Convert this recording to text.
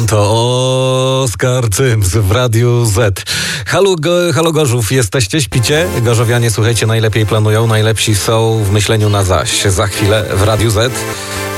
to Oskar Cyms w Radiu Z. Halo Gorzów, jesteście? Śpicie? Gorzowianie, słuchajcie, najlepiej planują, najlepsi są w myśleniu na zaś. Za chwilę w Radiu Z.